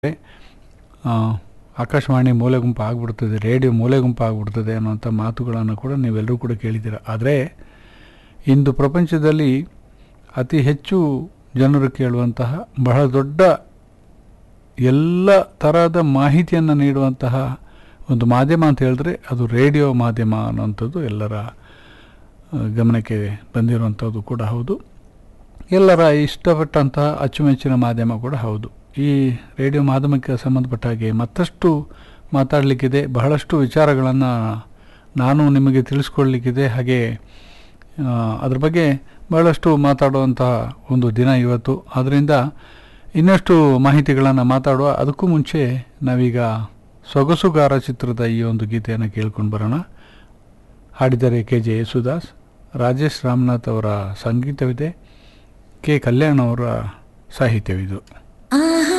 ಆ, ಆಕಾಶವಾಣಿ ಮೂಲೆ ಗುಂಪು ಆಗಿಬಿಡ್ತದೆ, ರೇಡಿಯೋ ಮೂಲೆ ಗುಂಪು ಆಗಿಬಿಡ್ತದೆ ಅನ್ನೋಂಥ ಮಾತುಗಳನ್ನು ಕೂಡ ನೀವೆಲ್ಲರೂ ಕೂಡ ಕೇಳಿದ್ದೀರ. ಆದರೆ ಇಂದು ಪ್ರಪಂಚದಲ್ಲಿ ಅತಿ ಹೆಚ್ಚು ಜನರು ಕೇಳುವಂತಹ ಬಹಳ ದೊಡ್ಡ ಎಲ್ಲ ಥರದ ಮಾಹಿತಿಯನ್ನು ನೀಡುವಂತಹ ಒಂದು ಮಾಧ್ಯಮ ಅಂತ ಹೇಳಿದ್ರೆ ಅದು ರೇಡಿಯೋ ಮಾಧ್ಯಮ ಅನ್ನೋಂಥದ್ದು ಎಲ್ಲರ ಗಮನಕ್ಕೆ ಬಂದಿರುವಂಥದ್ದು ಕೂಡ ಹೌದು. ಎಲ್ಲರ ಇಷ್ಟಪಟ್ಟಂತಹ ಅಚ್ಚುಮೆಚ್ಚಿನ ಮಾಧ್ಯಮ ಕೂಡ ಹೌದು. ಈ ರೇಡಿಯೋ ಮಾಧ್ಯಮಕ್ಕೆ ಸಂಬಂಧಪಟ್ಟ ಹಾಗೆ ಮತ್ತಷ್ಟು ಮಾತಾಡಲಿಕ್ಕಿದೆ, ಬಹಳಷ್ಟು ವಿಚಾರಗಳನ್ನು ನಾನು ನಿಮಗೆ ತಿಳಿಸ್ಕೊಡ್ಲಿಕ್ಕಿದೆ. ಹಾಗೆ ಅದ್ರ ಬಗ್ಗೆ ಬಹಳಷ್ಟು ಮಾತಾಡುವಂತಹ ಒಂದು ದಿನ ಇವತ್ತು. ಆದ್ದರಿಂದ ಇನ್ನಷ್ಟು ಮಾಹಿತಿಗಳನ್ನು ಮಾತಾಡುವ ಅದಕ್ಕೂ ಮುಂಚೆ ನಾವೀಗ ಸೊಗಸುಗಾರ ಚಿತ್ರದ ಈ ಒಂದು ಗೀತೆಯನ್ನು ಕೇಳ್ಕೊಂಡು ಬರೋಣ. ಹಾಡಿದರೆ KJ ಯೇಸುದಾಸ್, ರಾಜೇಶ್ ರಾಮನಾಥ್ ಅವರ ಸಂಗೀತವಿದೆ, K. ಕಲ್ಯಾಣ್ ಅವರ ಸಾಹಿತ್ಯವಿದು.